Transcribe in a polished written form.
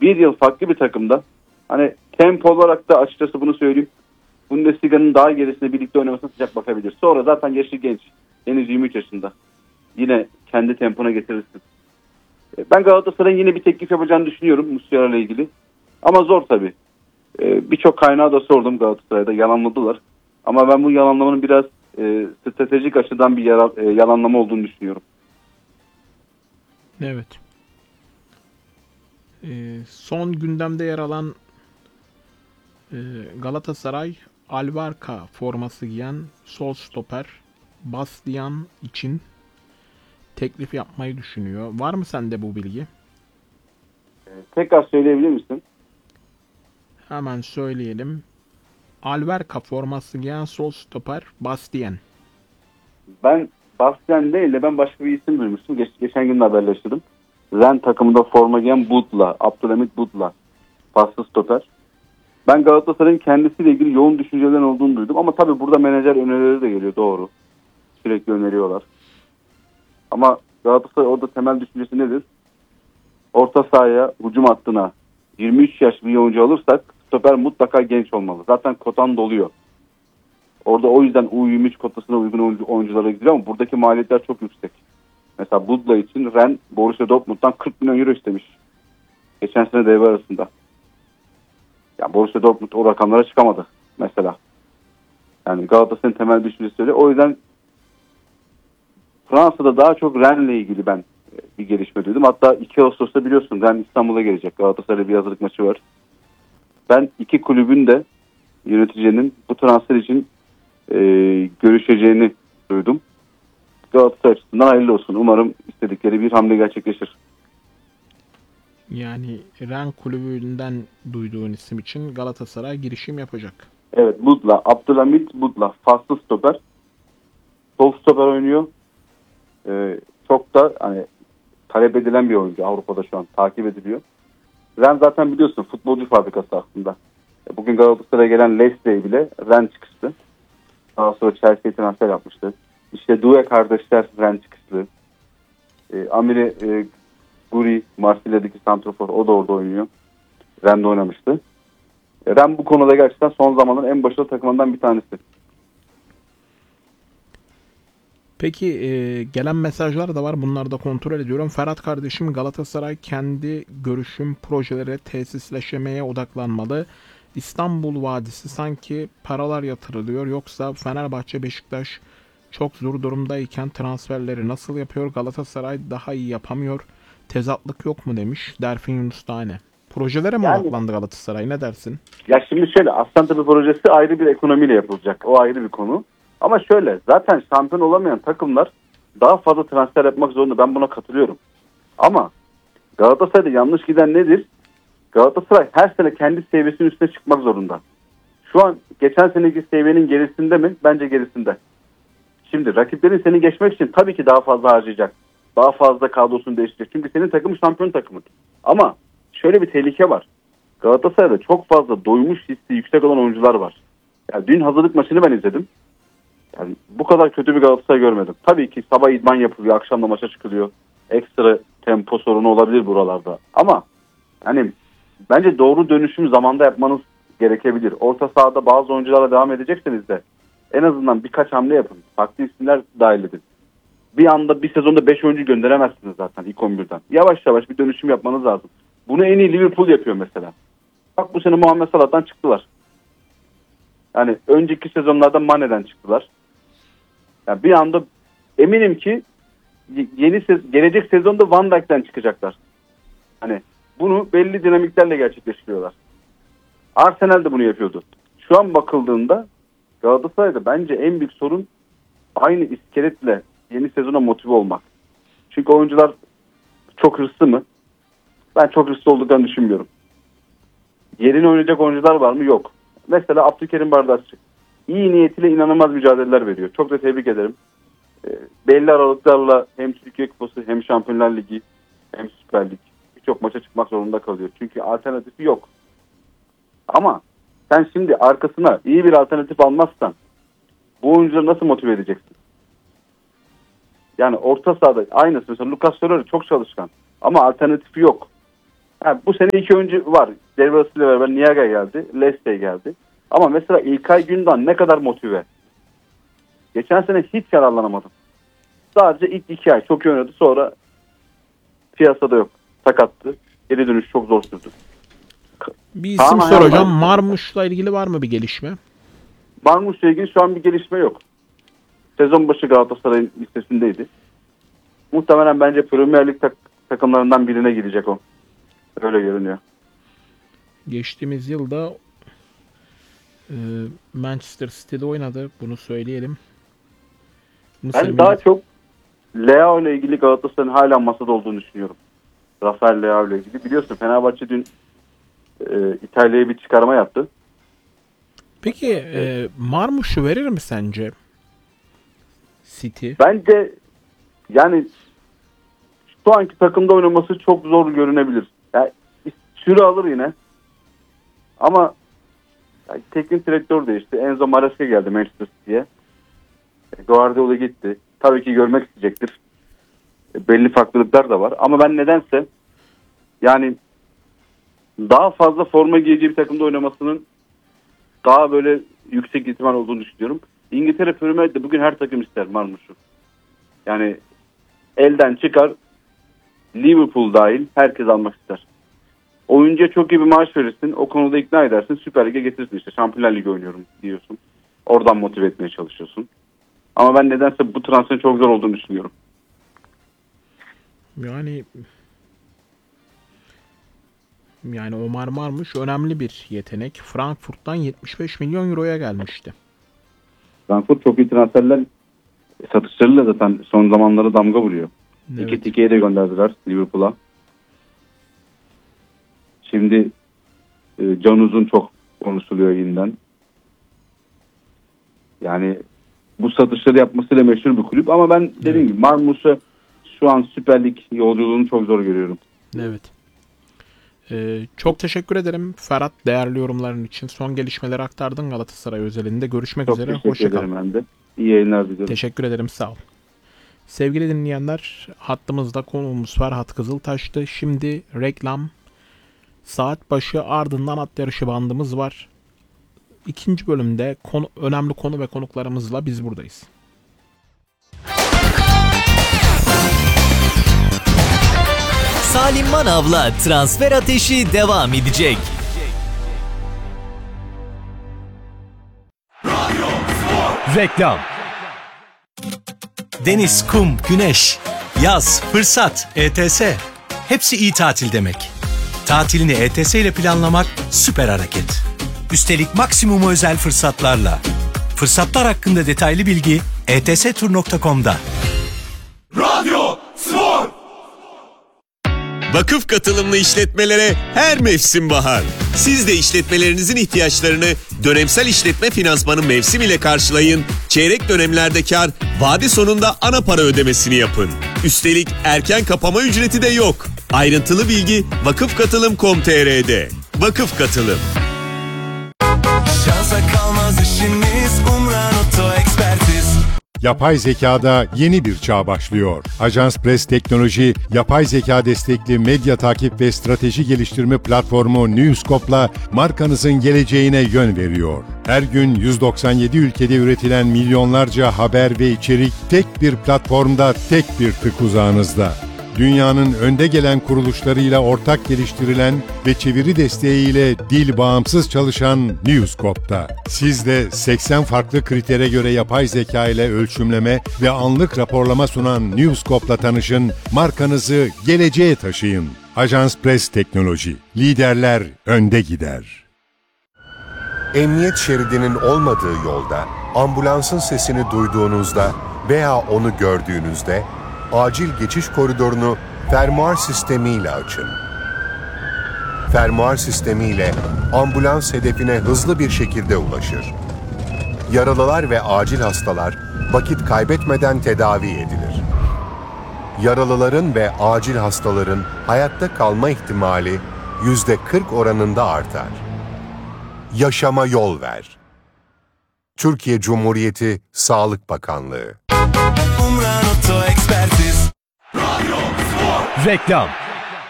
bir yıl farklı bir takımda, hani tempo olarak da açıkçası bunu söyleyeyim, Bundesliga'nın daha gerisinde birlikte oynamasına sıcak bakabilir. Sonra zaten yaşı genç. Henüz 23 yaşında. Yine kendi tempona getirirsin. Ben Galatasaray'ın yine bir teklif yapacağını düşünüyorum Muslera ile ilgili. Ama zor tabii. Birçok kaynağı da sordum Galatasaray'da. Yalanladılar. Ama ben bu yalanlamanın biraz stratejik açıdan bir yalanlama olduğunu düşünüyorum. Evet. Son gündemde yer alan Galatasaray Albarka forması giyen sol stoper Bastian için teklif yapmayı düşünüyor. Var mı sende bu bilgi? Tekrar söyleyebilir misin? Hemen söyleyelim. Albarka forması giyen sol stoper Bastian. Ben Bastian değil de ben başka bir isim duymuştum. Geçen gün de haberleştirdim. Ren takımında forma giyen Budla, Abdülhamit Budla. Paslı stoper. Ben Galatasaray'ın kendisiyle ilgili yoğun düşüncelerin olduğunu duydum. Ama tabii burada menajer önerileri de geliyor, doğru. Sürekli öneriyorlar. Ama Galatasaray orada temel düşüncesi nedir? Orta sahaya, hücum hattına 23 yaş bir oyuncu alırsak stoper mutlaka genç olmalı. Zaten kotan doluyor. Orada o yüzden U23 kotasına uygun oyunculara gidiyor ama buradaki maliyetler çok yüksek. Mesela Budla için Ren Borussia Dortmund'dan 40 milyon euro istemiş. Geçen sene devre arasında. Yani Borussia Dortmund o rakamlara çıkamadı mesela. Yani Galatasaray'ın temel düşüncesi öyle. O yüzden Fransa'da daha çok Rennes'le ilgili ben bir gelişme duydum. Hatta 2 Ağustos'ta biliyorsun Rennes İstanbul'a gelecek. Galatasaray'la bir hazırlık maçı var. Ben iki kulübün de yöneticinin bu transfer için görüşeceğini duydum. Galatasaray açısından hayırlı olsun. Umarım istedikleri bir hamle gerçekleşir. Yani Ren kulübünden duyduğun isim için Galatasaray girişim yapacak. Evet, Budla, Abdülhamit Budla, faslı stoper. Sol stoper oynuyor. Çok da hani talep edilen bir oyuncu Avrupa'da şu an takip ediliyor. Ren zaten biliyorsun futbolcu fabrikası aslında. Bugün Galatasaray'a gelen Lesley bile Ren çıkıştı. Daha sonra Chelsea'ye transfer yapmıştı. İşte Doué kardeşler Ren çıkıştı. Amiri Guri, Marsilya'daki santrafor, o da orada oynuyor. Ren'de oynamıştı. Ren bu konuda gerçekten son zamanların en başarılı takımlarından bir tanesi. Peki gelen mesajlar da var. Bunları da kontrol ediyorum. Ferhat kardeşim, Galatasaray kendi görüşüm projelere tesisleşmeye odaklanmalı. İstanbul Vadisi sanki paralar yatırılıyor. Yoksa Fenerbahçe, Beşiktaş çok zor durumdayken transferleri nasıl yapıyor? Galatasaray daha iyi yapamıyor. Tezatlık yok mu demiş Derfin Yunus Tane. Projelere mi odaklandı Galatasaray? Ne dersin? Ya şimdi şöyle, Aslantepe projesi ayrı bir ekonomiyle yapılacak. O ayrı bir konu. Ama şöyle, zaten şampiyon olamayan takımlar daha fazla transfer yapmak zorunda. Ben buna katılıyorum. Ama Galatasaray'da yanlış giden nedir? Galatasaray her sene kendi seviyesinin üstüne çıkmak zorunda. Şu an geçen seneki seviyenin gerisinde mi? Bence gerisinde. Şimdi rakiplerin seni geçmek için tabii ki daha fazla harcayacak. Daha fazla kadrosunu değiştirecek. Çünkü senin takımın şampiyon takımın. Ama şöyle bir tehlike var. Galatasaray'da çok fazla doymuş hissi yüksek olan oyuncular var. Yani dün hazırlık maçını ben izledim. Yani bu kadar kötü bir Galatasaray görmedim. Tabii ki sabah idman yapılıyor, akşam da maça çıkılıyor. Ekstra tempo sorunu olabilir buralarda. Ama hani bence doğru dönüşüm zamanda yapmanız gerekebilir. Orta sahada bazı oyuncularla devam edecekseniz de en azından birkaç hamle yapın. Farklı isimler dahil edin. Bir anda bir sezonda 5 oyuncu gönderemezsiniz zaten ilk 11'den. Yavaş yavaş bir dönüşüm yapmanız lazım. Bunu en iyi Liverpool yapıyor mesela. Bak bu sene Muhammed Salah'tan çıktılar. Yani önceki sezonlarda Mane'den çıktılar. Yani bir anda eminim ki gelecek sezonda Van Dijk'ten çıkacaklar. Hani bunu belli dinamiklerle gerçekleştiriyorlar. Arsenal de bunu yapıyordu. Şu an bakıldığında Galatasaray'da bence en büyük sorun aynı iskeletle yeni sezona motive olmak. Çünkü oyuncular çok hırslı mı? Ben çok hırslı olduklarını düşünmüyorum. Yerine oynayacak oyuncular var mı? Yok. Mesela Abdülkerim Bardakçı. İyi niyetiyle inanılmaz mücadeleler veriyor. Çok da tebrik ederim. Belli aralıklarla hem Türkiye Kupası hem Şampiyonlar Ligi hem Süper Lig birçok maça çıkmak zorunda kalıyor. Çünkü alternatifi yok. Ama sen şimdi arkasına iyi bir alternatif almazsan bu oyuncuları nasıl motive edeceksin? Yani orta sahada aynısı. Mesela Lucas Torreira çok çalışkan ama alternatifi yok. Bu sene 2 oyuncu var. Devre arasıyla beraber Niaga geldi. Leste geldi. Ama mesela İlkay Gündoğan ne kadar motive. Geçen sene hiç yararlanamadım. Sadece ilk 2 ay çok iyi oynadı. Sonra piyasada yok. Sakattı. Geri dönüş çok zor sürdü. Bir isim soracağım. Marmuş'la ilgili var mı bir gelişme? Marmuş'la ilgili şu an bir gelişme yok. Sezon başı Galatasaray'ın listesindeydi. Muhtemelen bence Premier Lig takımlarından birine gidecek o. Öyle görünüyor. Geçtiğimiz yılda Manchester City'de oynadı. Bunu söyleyelim. Ben daha çok Leao ile ilgili Galatasaray'ın hala masada olduğunu düşünüyorum. Rafael Leao ile ilgili. Biliyorsun Fenerbahçe dün İtalya'ya bir çıkarma yaptı. Peki Marmuş'u verir mi sence City? Bence yani şu anki takımda oynaması çok zor görünebilir. Yani süre alır yine. Ama yani teknik direktör değişti. Enzo Maresca geldi Manchester City'ye. Guardiola gitti. Tabii ki görmek isteyecektir. Belli farklılıklar da var. Ama ben nedense yani daha fazla forma giyeceği bir takımda oynamasının daha böyle yüksek ihtimal olduğunu düşünüyorum. İngiltere Premier Lig'de bugün her takım ister Marmuş'u. Yani elden çıkar, Liverpool dahil herkes almak ister. Oyuncuya çok iyi bir maaş verirsin. O konuda ikna edersin. Süper Lig'e getirirsin işte. Şampiyonlar Ligi oynuyorum diyorsun. Oradan motive etmeye çalışıyorsun. Ama ben nedense bu transferin çok zor olduğunu düşünüyorum. Yani Omar Marmuş önemli bir yetenek. Frankfurt'tan 75 milyon euroya gelmişti. Frankfurt çok iyi transferler satışlarıyla zaten son zamanları damga vuruyor. Evet. Tike'yi de gönderdiler Liverpool'a. Şimdi Can Uzun çok konuşuluyor yeniden. Yani bu satışları yapmasıyla meşhur bir kulüp ama ben dediğim gibi Marmuş'a şu an Süper Lig yolculuğunu çok zor görüyorum. Evet. Çok teşekkür ederim Ferhat, değerli yorumların için. Son gelişmeleri aktardın Galatasaray özelinde. Görüşmek üzere. Çok teşekkür ederim ben de. İyi yayınlar diliyorum. Teşekkür ederim, sağ ol. Sevgili dinleyenler, hattımızda konuğumuz Ferhat Kızıltaş'tı. Şimdi reklam, saat başı, ardından at yarışı bandımız var. İkinci bölümde önemli konu ve konuklarımızla biz buradayız. Salim Manav'la transfer ateşi devam edecek. Reklam. Deniz, kum, güneş, yaz, fırsat, ETS. Hepsi iyi tatil demek. Tatilini ETS ile planlamak süper hareket. Üstelik maksimum özel fırsatlarla. Fırsatlar hakkında detaylı bilgi etstur.com'da. Radyo Spor. Vakıf katılımlı işletmelere her mevsim bahar. Siz de işletmelerinizin ihtiyaçlarını dönemsel işletme finansmanı mevsim ile karşılayın. Çeyrek dönemlerde kar, vade sonunda ana para ödemesini yapın. Üstelik erken kapama ücreti de yok. Ayrıntılı bilgi vakıfkatılım.com.tr'de. Vakıf Katılım. Şansa kalmaz işimiz Umran Oto Ekspertiz. Yapay zekada yeni bir çağ başlıyor. Ajans Press Teknoloji, yapay zeka destekli medya takip ve strateji geliştirme platformu Newscope'la markanızın geleceğine yön veriyor. Her gün 197 ülkede üretilen milyonlarca haber ve içerik tek bir platformda, tek bir tık uzağınızda. Dünyanın önde gelen kuruluşlarıyla ortak geliştirilen ve çeviri desteğiyle dil bağımsız çalışan Newscope'da. Siz de 80 farklı kritere göre yapay zeka ile ölçümleme ve anlık raporlama sunan Newscope'la tanışın, markanızı geleceğe taşıyın. Ajans Press Teknoloji. Liderler önde gider. Emniyet şeridinin olmadığı yolda, ambulansın sesini duyduğunuzda veya onu gördüğünüzde, acil geçiş koridorunu fermuar sistemiyle açın. Fermuar sistemiyle ambulans hedefine hızlı bir şekilde ulaşır. Yaralılar ve acil hastalar vakit kaybetmeden tedavi edilir. Yaralıların ve acil hastaların hayatta kalma ihtimali %40 oranında artar. Yaşama yol ver. Türkiye Cumhuriyeti Sağlık Bakanlığı. Umran Oto Ekspertiz. Radyo Spor. Reklam.